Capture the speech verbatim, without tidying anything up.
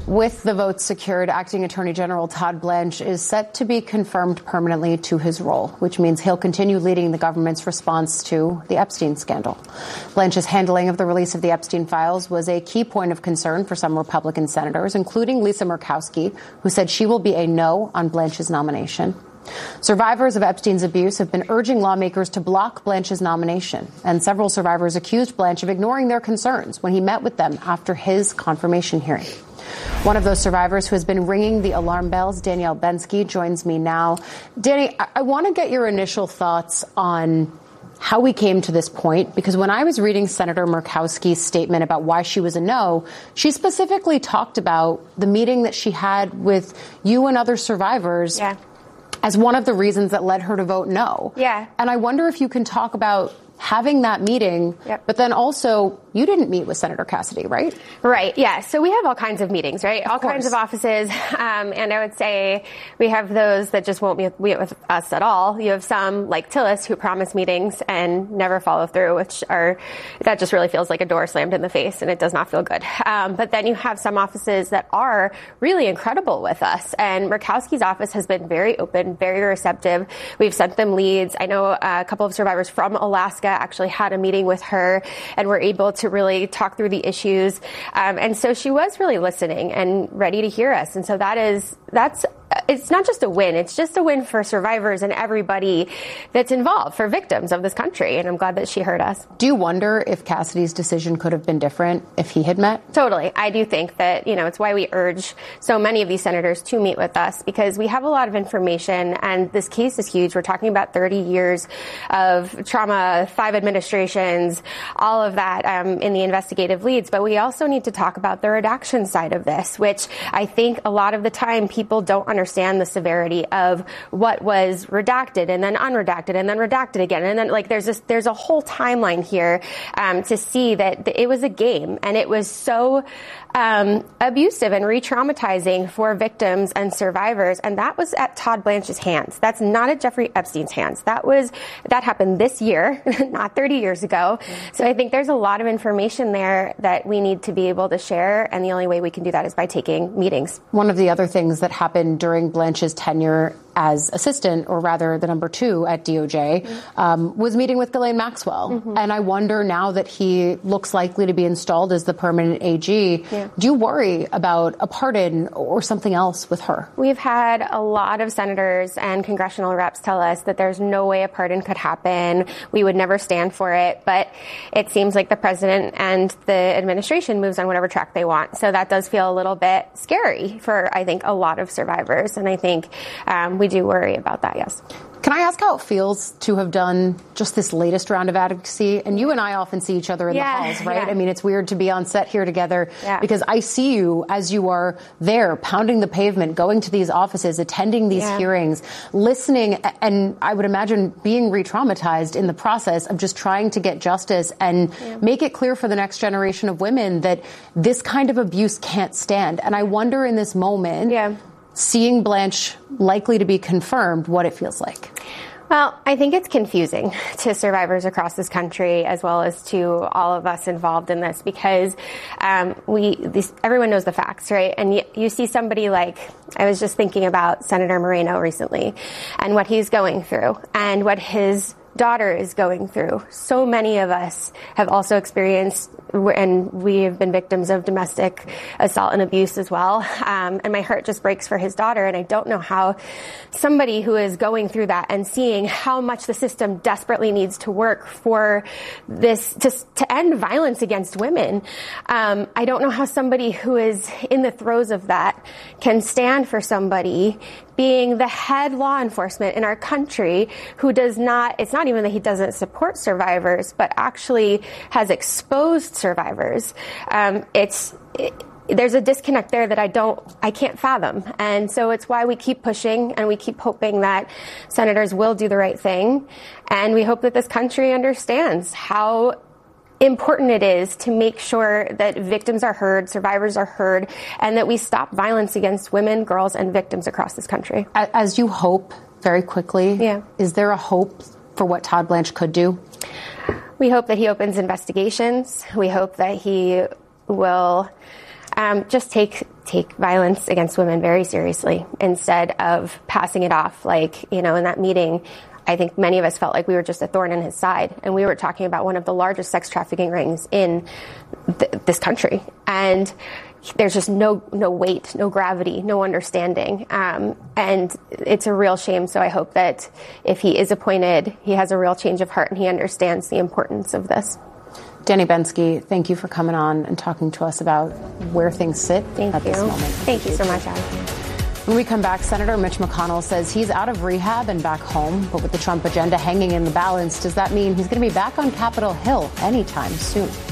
With the votes secured, Acting Attorney General Todd Blanche is set to be confirmed permanently to his role, which means he'll continue leading the government's response to the Epstein scandal. Blanche's handling of the release of the Epstein files was a key point of concern for some Republican senators, including Lisa Murkowski, who said she will be a no on Blanche's nomination. Survivors of Epstein's abuse have been urging lawmakers to block Blanche's nomination, and several survivors accused Blanche of ignoring their concerns when he met with them after his confirmation hearing. One of those survivors who has been ringing the alarm bells, Danielle Bensky, joins me now. Danny, I, I want to get your initial thoughts on how we came to this point, because when I was reading Senator Murkowski's statement about why she was a no, she specifically talked about the meeting that she had with you and other survivors yeah. as one of the reasons that led her to vote no. Yeah. And I wonder if you can talk about having that meeting, yep. but then also you didn't meet with Senator Cassidy, right? Right. Yeah. So we have all kinds of meetings, right? Of all course. kinds of offices. Um, and I would say we have those that just won't meet with us at all. You have some like Tillis who promise meetings and never follow through, which are, that just really feels like a door slammed in the face and it does not feel good. Um, but then you have some offices that are really incredible with us. And Murkowski's office has been very open, very receptive. We've sent them leads. I know a couple of survivors from Alaska actually had a meeting with her and were able to really talk through the issues. Um, and so she was really listening and ready to hear us. And so that is, that's, it's not just a win. It's just a win for survivors and everybody that's involved, for victims of this country. And I'm glad that she heard us. Do you wonder if Cassidy's decision could have been different if he had met? Totally. I do think that, you know, it's why we urge so many of these senators to meet with us, because we have a lot of information and this case is huge. We're talking about thirty years of trauma, five administrations, all of that um, in the investigative leads. But we also need to talk about the redaction side of this, which I think a lot of the time people don't understand. understand the severity of what was redacted and then unredacted and then redacted again. And then like there's this, there's a whole timeline here um, to see that it was a game and it was so um, abusive and re-traumatizing for victims and survivors. And that was at Todd Blanche's hands. That's not at Jeffrey Epstein's hands. That was, that happened this year, not thirty years ago. Mm-hmm. So I think there's a lot of information there that we need to be able to share. And the only way we can do that is by taking meetings. One of the other things that happened during Blanche's tenure as assistant, or rather the number two at D O J, mm-hmm. um, was meeting with Ghislaine Maxwell. Mm-hmm. And I wonder now that he looks likely to be installed as the permanent A G, yeah. do you worry about a pardon or something else with her? We've had a lot of senators and congressional reps tell us that there's no way a pardon could happen. We would never stand for it. But it seems like the president and the administration moves on whatever track they want. So that does feel a little bit scary for, I think, a lot of survivors. And I think um, we do worry about that, yes. Can I ask how it feels to have done just this latest round of advocacy? And you and I often see each other in yeah, the halls, right? Yeah. I mean, it's weird to be on set here together yeah. because I see you as you are there, pounding the pavement, going to these offices, attending these yeah. hearings, listening, and I would imagine being re-traumatized in the process of just trying to get justice and yeah. make it clear for the next generation of women that this kind of abuse can't stand. And I wonder in this moment, yeah. seeing Blanche likely to be confirmed, what it feels like. Well, I think it's confusing to survivors across this country as well as to all of us involved in this because um, we this, everyone knows the facts, right? And you, you see somebody like, I was just thinking about Senator Moreno recently and what he's going through and what his daughter is going through. So many of us have also experienced, and we have been victims of domestic assault and abuse as well. Um, and my heart just breaks for his daughter. And I don't know how somebody who is going through that and seeing how much the system desperately needs to work for this, to, to end violence against women. Um, I don't know how somebody who is in the throes of that can stand for somebody being the head law enforcement in our country who does not, it's not even that he doesn't support survivors, but actually has exposed survivors. Um, it's, it, there's a disconnect there that I don't, I can't fathom. And so it's why we keep pushing and we keep hoping that senators will do the right thing. And we hope that this country understands how important it is to make sure that victims are heard, survivors are heard, and that we stop violence against women, girls, and victims across this country. As you hope very quickly, yeah. is there a hope for what Todd Blanche could do? We hope that he opens investigations. We hope that he will um, just take take violence against women very seriously instead of passing it off. Like, you know, in that meeting, I think many of us felt like we were just a thorn in his side. And we were talking about one of the largest sex trafficking rings in th- this country. And there's just no no weight, no gravity, no understanding. Um, and it's a real shame. So I hope that if he is appointed, he has a real change of heart and he understands the importance of this. Danny Bensky, thank you for coming on and talking to us about where things sit thank at you. this moment. Thank you so much, Abby. When we come back, Senator Mitch McConnell says he's out of rehab and back home. But with the Trump agenda hanging in the balance, does that mean he's going to be back on Capitol Hill anytime soon?